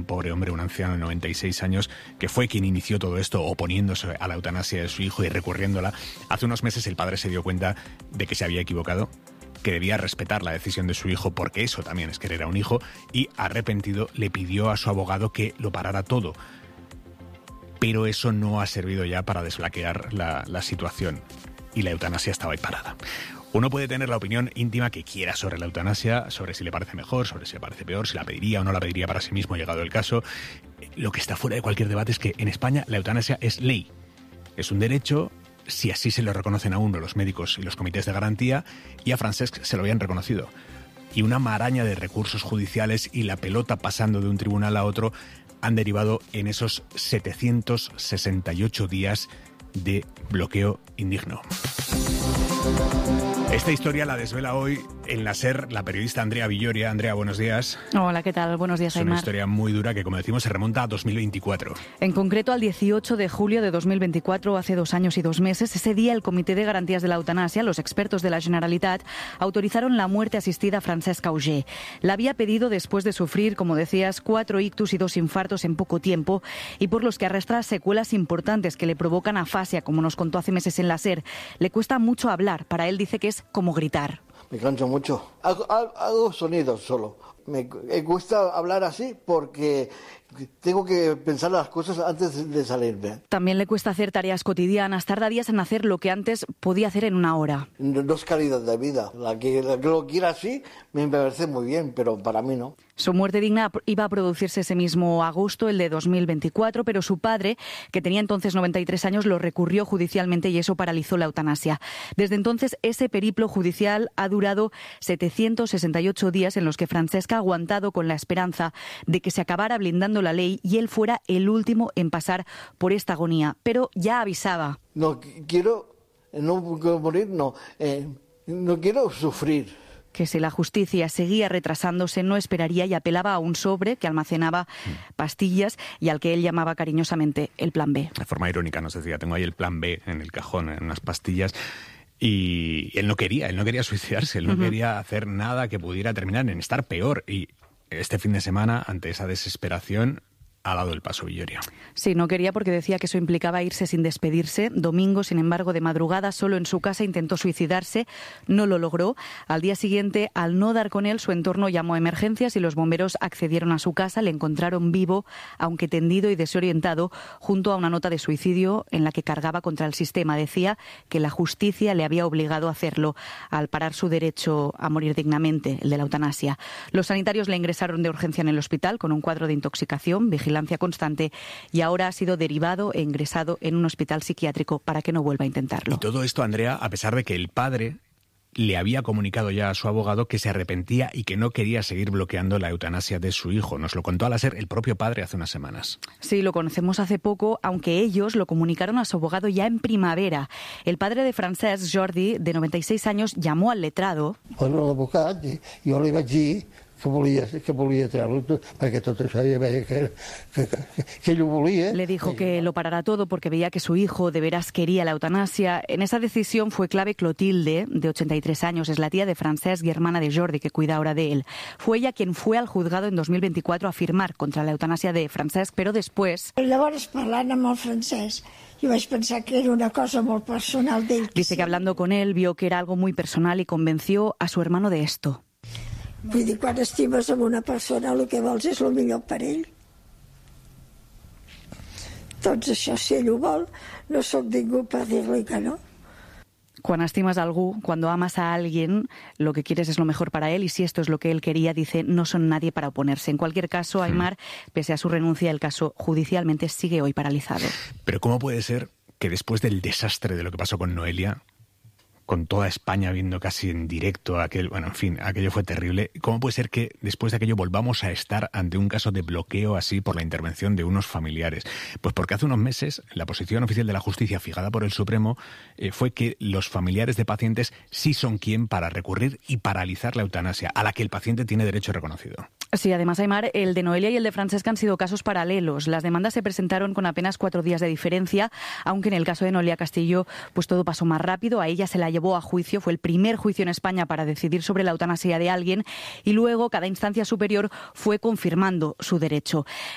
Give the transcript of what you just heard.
pobre hombre, un anciano de 96 años, que fue quien inició todo esto oponiéndose a la eutanasia de su hijo y recurriéndola. Hace unos meses el padre se dio cuenta de que se había equivocado, que debía respetar la decisión de su hijo, porque eso también es querer a un hijo, y arrepentido le pidió a su abogado que lo parara todo. Pero eso no ha servido ya para desbloquear la situación, y la eutanasia estaba ahí parada. Uno puede tener la opinión íntima que quiera sobre la eutanasia, sobre si le parece mejor, sobre si le parece peor, si la pediría o no la pediría para sí mismo llegado el caso. Lo que está fuera de cualquier debate es que en España la eutanasia es ley. Es un derecho, si así se lo reconocen a uno los médicos y los comités de garantía, y a Francesc se lo habían reconocido. Y una maraña de recursos judiciales y la pelota pasando de un tribunal a otro han derivado en esos 768 días de bloqueo indigno. Esta historia la desvela hoy en la SER la periodista Andrea Villoria. Andrea, buenos días. Hola, ¿qué tal? Buenos días, Aimar. Es una historia muy dura que, como decimos, se remonta a 2024. En concreto, al 18 de julio de 2024, hace 2 años y 2 meses, ese día el Comité de Garantías de la Eutanasia, los expertos de la Generalitat, autorizaron la muerte asistida a Francesc Auger. La había pedido después de sufrir, como decías, 4 ictus y 2 infartos en poco tiempo, y por los que arrastra secuelas importantes que le provocan afasia, como nos contó hace meses en la SER. Le cuesta mucho hablar. Para él dice que es como gritar. Me canso mucho. Hago sonidos solo. Me gusta hablar así porque tengo que pensar las cosas antes de salirme. También le cuesta hacer tareas cotidianas. Tarda días en hacer lo que antes podía hacer en 1 hora. No es calidad de vida. La que lo quiera así me parece muy bien, pero para mí no. Su muerte digna iba a producirse ese mismo agosto, el de 2024, pero su padre, que tenía entonces 93 años, lo recurrió judicialmente y eso paralizó la eutanasia. Desde entonces, ese periplo judicial ha durado 768 días en los que Francesc ha aguantado con la esperanza de que se acabara blindando la ley y él fuera el último en pasar por esta agonía. Pero ya avisaba. No quiero morir, no quiero sufrir. Que si la justicia seguía retrasándose no esperaría y apelaba a un sobre que almacenaba pastillas y al que él llamaba cariñosamente el plan B. De forma irónica nos decía, tengo ahí el plan B en el cajón, en unas pastillas. Y él no quería suicidarse, él no quería hacer nada que pudiera terminar en estar peor. Y este fin de semana, ante esa desesperación, ha dado el paso Villoria. Sí, no quería porque decía que eso implicaba irse sin despedirse. Domingo, sin embargo, de madrugada, solo en su casa intentó suicidarse. No lo logró. Al día siguiente, al no dar con él, su entorno llamó a emergencias y los bomberos accedieron a su casa. Le encontraron vivo, aunque tendido y desorientado, junto a una nota de suicidio en la que cargaba contra el sistema. Decía que la justicia le había obligado a hacerlo al parar su derecho a morir dignamente, el de la eutanasia. Los sanitarios le ingresaron de urgencia en el hospital con un cuadro de intoxicación, vigilancia constante, y ahora ha sido derivado e ingresado en un hospital psiquiátrico para que no vuelva a intentarlo. Y todo esto, Andrea, a pesar de que el padre le había comunicado ya a su abogado que se arrepentía y que no quería seguir bloqueando la eutanasia de su hijo. Nos lo contó a la SER el propio padre hace unas semanas. Sí, lo conocemos hace poco, aunque ellos lo comunicaron a su abogado ya en primavera. El padre de Francesc, Jordi, de 96 años, llamó al letrado. L'advocat, jo li vaig dir que volia treure-lo tot, perquè tot això ja veia que ell ho volia. Le dijo que lo parara todo porque veía que su hijo de veras quería la eutanasia. En esa decisión fue clave Clotilde, de 83 años, es la tía de Francesc y hermana de Jordi, que cuida ahora de él. Fue ella quien fue al juzgado en 2024 a firmar contra la eutanasia de Francesc, però després... Llavors, parlant amb el Francesc, yo vaig pensar que era una cosa muy personal de él. Dice que hablando con él vio que era algo muy personal y convenció a su hermano de esto. Vull dir, quan estimes amb una persona el que vols és el millor per ell. Doncs això, si ell ho vol, no sóc ningú per dir-li que no. Cuando estimas a algú, cuando amas a alguien, lo que quieres es lo mejor para él y si esto es lo que él quería, dice, no son nadie para oponerse. En cualquier caso, Aimar, pese a su renuncia, el caso judicialmente sigue hoy paralizado. Pero ¿cómo puede ser que después del desastre de lo que pasó con Noelia, con toda España viendo casi en directo aquello fue terrible, ¿cómo puede ser que después de aquello volvamos a estar ante un caso de bloqueo así por la intervención de unos familiares? Pues porque hace unos meses la posición oficial de la justicia fijada por el Supremo fue que los familiares de pacientes sí son quien para recurrir y paralizar la eutanasia, a la que el paciente tiene derecho reconocido. Sí, además, Aimar, el de Noelia y el de Francesc han sido casos paralelos. Las demandas se presentaron con apenas 4 días de diferencia, aunque en el caso de Noelia Castillo pues todo pasó más rápido. A ella se la llevó a juicio, fue el primer juicio en España para decidir sobre la eutanasia de alguien y luego cada instancia superior fue confirmando su derecho.